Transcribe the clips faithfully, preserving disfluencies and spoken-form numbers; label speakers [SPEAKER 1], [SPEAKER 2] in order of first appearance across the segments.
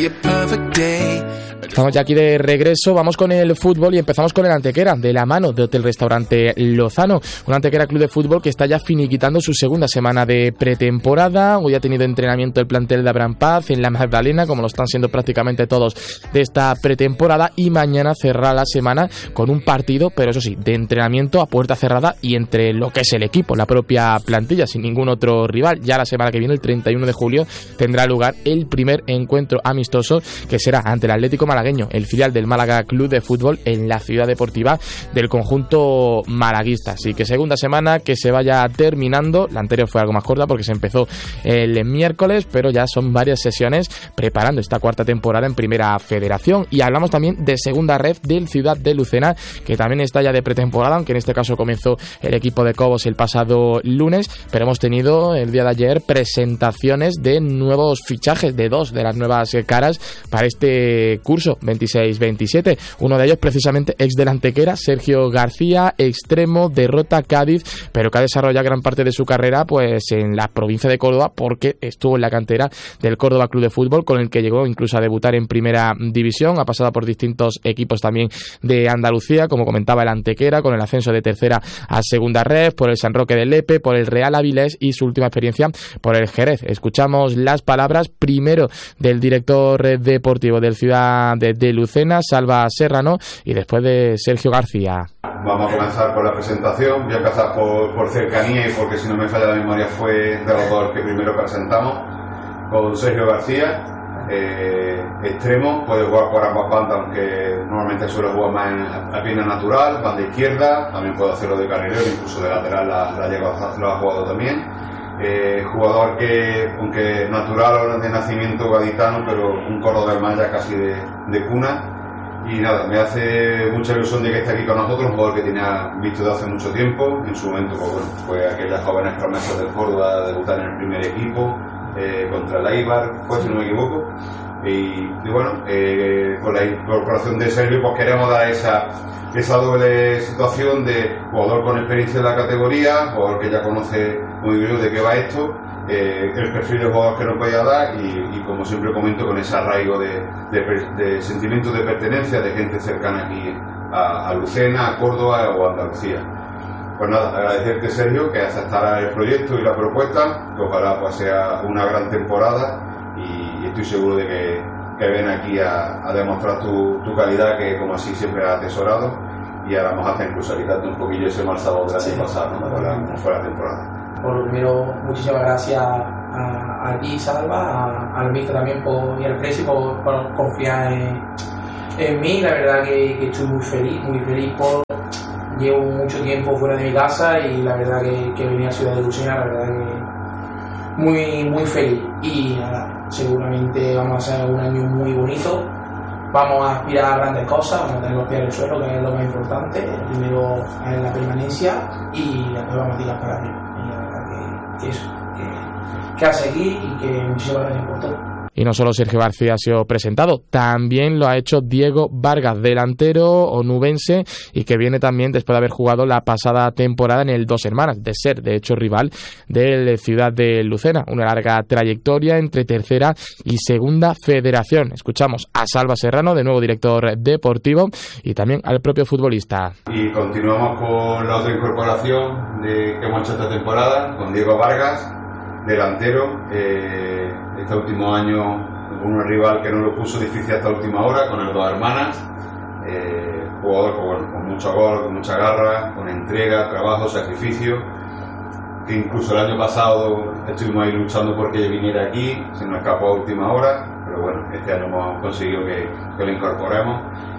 [SPEAKER 1] be a perfect day.
[SPEAKER 2] Estamos ya aquí de regreso, vamos con el fútbol y empezamos con el Antequera, de la mano de Hotel Restaurante Lozano, un Antequera club de fútbol que está ya finiquitando su segunda semana de pretemporada. Hoy ha tenido entrenamiento el plantel de Abraham Paz en la Magdalena, como lo están siendo prácticamente todos de esta pretemporada, y mañana cerrará la semana con un partido, pero eso sí, de entrenamiento a puerta cerrada y entre lo que es el equipo, la propia plantilla, sin ningún otro rival. Ya la semana que viene, el treinta y uno de julio, tendrá lugar el primer encuentro amistoso, que será ante el Atlético Malagueño, el filial del Málaga Club de Fútbol, en la ciudad deportiva del conjunto malaguista. Así que segunda semana que se vaya terminando. La anterior fue algo más corta porque se empezó el miércoles, pero ya son varias sesiones preparando esta cuarta temporada en Primera Federación. Y hablamos también de segunda ref del Ciudad de Lucena, que también está ya de pretemporada, aunque en este caso comenzó el equipo de Cobos el pasado lunes, pero hemos tenido el día de ayer presentaciones de nuevos fichajes, de dos de las nuevas caras para este curso veintiséis veintisiete. Uno de ellos precisamente ex del Antequera, Sergio García, extremo, derrota Cádiz, pero que ha desarrollado gran parte de su carrera pues en la provincia de Córdoba, porque estuvo en la cantera del Córdoba Club de Fútbol, con el que llegó incluso a debutar en Primera División. Ha pasado por distintos equipos también de Andalucía, como comentaba el Antequera, con el ascenso de tercera a segunda ref, por el San Roque de Lepe, por el Real Avilés y su última experiencia por el Jerez. Escuchamos las palabras primero del director deportivo del Ciudad de, de Lucena, Salva Serrano, y después de Sergio García.
[SPEAKER 3] Vamos a comenzar por la presentación. Voy a empezar por, por cercanía, y porque si no me falla la memoria fue de los dos que primero presentamos, con Sergio García, eh, extremo, puede jugar por ambas bandas, aunque normalmente suele jugar más en, a pierna natural, banda izquierda, también puede hacerlo de carrilero, incluso de lateral la, la llega, lo ha jugado también. Eh, jugador que, aunque natural o de nacimiento gaditano, pero un cordobés más ya casi de, de cuna. Y nada, me hace mucha ilusión de que esté aquí con nosotros, un jugador que tenía visto de hace mucho tiempo. En su momento, pues bueno, fue aquellas jóvenes promesas del Córdoba, debutar en el primer equipo, eh, contra el Eibar, pues si no me equivoco. Y, y bueno, eh, con la incorporación de Sergio, pues queremos dar esa, esa doble situación de jugador con experiencia en la categoría, jugador que ya conoce muy bien de qué va esto, eh, el perfil de jugador que nos podía dar, y, y como siempre comento, con ese arraigo de, de, de sentimiento de pertenencia de gente cercana aquí a, a Lucena, a Córdoba o a Andalucía. Pues nada, agradecerte, Sergio, que aceptara el proyecto y la propuesta, que ojalá pues sea una gran temporada, y, y estoy seguro de que, que ven aquí a, a demostrar tu, tu calidad, que como así siempre has atesorado, y ahora vamos a hacer incluso quitarte un poquillo ese mal sabor del año pasado, ¿no? Como fue la temporada.
[SPEAKER 4] Por lo primero, muchísimas gracias a, a ti, Salva, a, al míster también por, y al Presi por, por confiar en, en mí. La verdad que, que estoy muy feliz, muy feliz por... Llevo mucho tiempo fuera de mi casa y la verdad que, que venir a Ciudad de Lucena, la verdad que muy, muy feliz. Y nada, seguramente vamos a hacer un año muy bonito. Vamos a aspirar a grandes cosas, vamos a tener los pies en el suelo, que es lo más importante. Primero es la permanencia y después vamos a tirar para arriba. Y la verdad que, que eso, que, que a seguir, y que muchísimas gracias por todo.
[SPEAKER 2] Y no solo Sergio García ha sido presentado, también lo ha hecho Diego Vargas, delantero onubense, y que viene también después de haber jugado la pasada temporada en el Dos Hermanas, de ser de hecho rival del Ciudad de Lucena. Una larga trayectoria entre tercera y segunda federación. Escuchamos a Salva Serrano, de nuevo director deportivo, y también al propio futbolista.
[SPEAKER 3] Y continuamos con la otra incorporación de, que hemos hecho esta temporada, con Diego Vargas, delantero. eh, este último año con un rival que no lo puso difícil hasta la última hora, con el Dos Hermanas, eh, jugador con, bueno, con mucho gol, con mucha garra, con entrega, trabajo, sacrificio, que incluso el año pasado estuvimos ahí luchando porque viniera aquí, se nos escapó a última hora, pero bueno, este año hemos conseguido que, que lo incorporemos.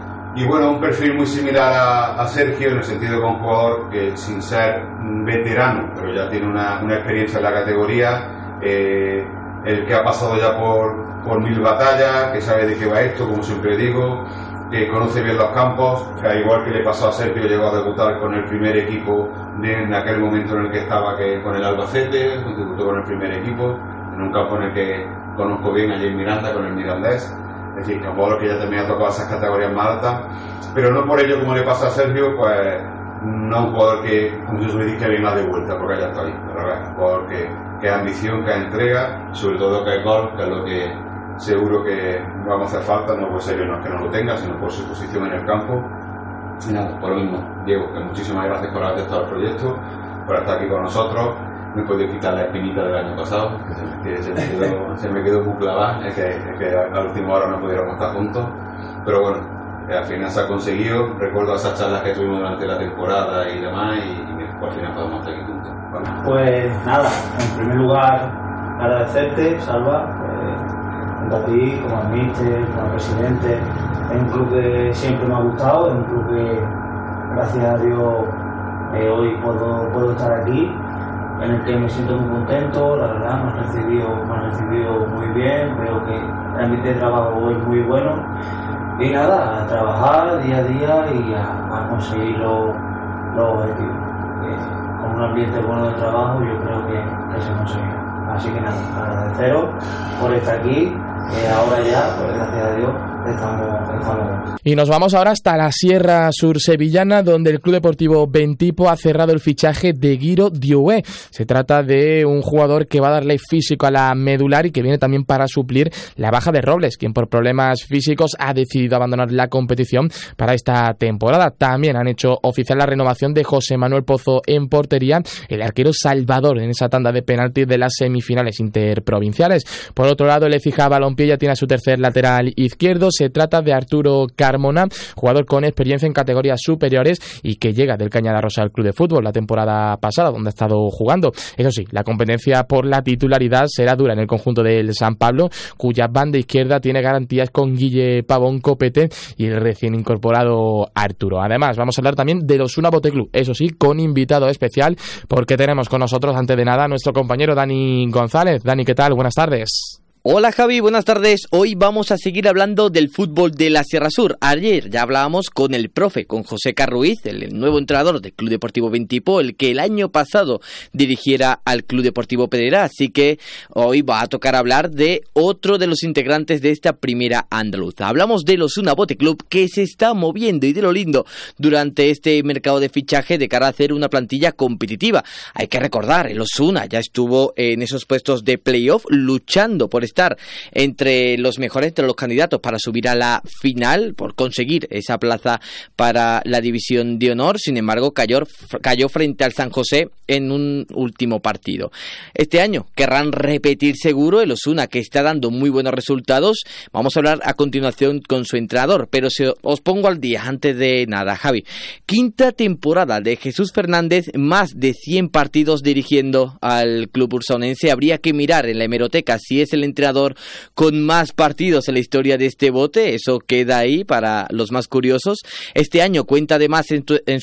[SPEAKER 3] Y bueno, un perfil muy similar a, a Sergio, en el sentido que un jugador que, sin ser veterano, pero ya tiene una, una experiencia en la categoría, eh, el que ha pasado ya por, por mil batallas, que sabe de qué va esto, como siempre digo, que conoce bien los campos, que al igual que le pasó a Sergio, llegó a debutar con el primer equipo de, en aquel momento en el que estaba, que con el Albacete, debutó con el primer equipo, en un campo en el que conozco bien, allí en Miranda, con el Mirandés. Es decir, que un jugador que ya también ha tocado esas categorías más altas, pero no por ello, como le pasa a Sergio, pues no un jugador que, como yo me dije, que venga de vuelta, porque ya está ahí, pero es un jugador que, que es ambición, que es entrega, sobre todo que es gol, que es lo que, seguro que vamos a hacer falta, no por ser que no, que no lo tenga, sino por su posición en el campo. Y nada, por lo mismo, Diego, que muchísimas gracias por haber estado el proyecto, por estar aquí con nosotros. Me he podido quitar la espinita del año pasado, que se me quedó, se me quedó muy clavada, es que, es que a la última hora no pudiéramos estar juntos, pero bueno, al final se ha conseguido. Recuerdo esas charlas que tuvimos durante la temporada y demás, y, y al final podemos estar aquí juntos. Bueno.
[SPEAKER 1] Pues nada, en primer lugar agradecerte, Salva, eh, tanto a ti como al míster, como al presidente. Es un club que siempre me ha gustado, es un club que gracias a Dios eh, hoy puedo, puedo estar aquí, en el que me siento muy contento. La verdad me han recibido, me han recibido muy bien, veo que el ambiente de trabajo es muy bueno y nada, a trabajar día a día y a, a conseguir los, los objetivos. Eh, con un ambiente bueno de trabajo yo creo que, que se conseguirá. Así que nada, agradeceros por estar aquí, eh, ahora ya, pues gracias a Dios, estamos, estamos.
[SPEAKER 2] Y nos vamos ahora hasta la Sierra Sur sevillana, donde el Club Deportivo Bentipo ha cerrado el fichaje de Guiro Dioé. Se trata de un jugador que va a darle físico a la medular y que viene también para suplir la baja de Robles, quien por problemas físicos ha decidido abandonar la competición para esta temporada. También han hecho oficial la renovación de José Manuel Pozo en portería, el arquero salvador en esa tanda de penaltis de las semifinales interprovinciales. Por otro lado, el Écija Balompié ya tiene a su tercer lateral izquierdo. Se trata de Arturo Carmona, jugador con experiencia en categorías superiores y que llega del Cañada Rosa al Club de Fútbol la temporada pasada, donde ha estado jugando. Eso sí, la competencia por la titularidad será dura en el conjunto del San Pablo, cuya banda izquierda tiene garantías con Guille Pavón Copete y el recién incorporado Arturo. Además, vamos a hablar también del Osuna Bote Club, eso sí, con invitado especial, porque tenemos con nosotros, antes de nada, a nuestro compañero Dani González. Dani, ¿qué tal? Buenas tardes.
[SPEAKER 5] Hola Javi, buenas tardes. Hoy vamos a seguir hablando del fútbol de la Sierra Sur. Ayer ya hablábamos con el profe, con José Carruiz, el nuevo entrenador del Club Deportivo Bentipo, el que el año pasado dirigiera al Club Deportivo Pedrera. Así que hoy va a tocar hablar de otro de los integrantes de esta primera andaluza. Hablamos del Osuna Bote Club, que se está moviendo y de lo lindo durante este mercado de fichaje de cara a hacer una plantilla competitiva. Hay que recordar, el Osuna ya estuvo en esos puestos de playoff luchando por estar entre los mejores, entre los candidatos para subir a la final, por conseguir esa plaza para la división de honor. Sin embargo, cayó, cayó frente al San José en un último partido. Este año querrán repetir seguro el Osuna, que está dando muy buenos resultados. Vamos a hablar a continuación con su entrenador, pero si os pongo al día antes de nada, Javi. Quinta temporada de Jesús Fernández, más de cien partidos dirigiendo al club ursonense. Habría que mirar en la hemeroteca si es el entrenador con más partidos en la historia de este bote. Eso queda ahí para los más curiosos. Este año cuenta además en, tu, en